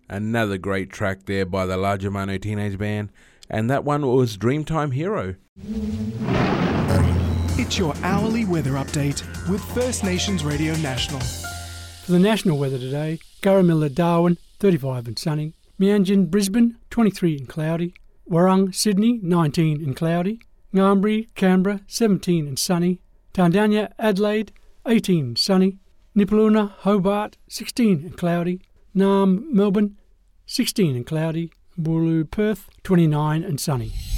Another great track there by the La Germano Teenage Band, and that one was Dreamtime Hero. It's your hourly weather update with First Nations Radio National. For the national weather today, Garramilla, Darwin, 35 and sunny. Meanjin, Brisbane, 23 and cloudy. Warrung, Sydney, 19 and cloudy. Ngambri, Canberra, 17 and sunny. Tandanya, Adelaide, 18 and sunny. Nipaluna, Hobart, 16 and cloudy. Naarm, Melbourne, 16 and cloudy. Wooroloo, Perth, 29 and sunny.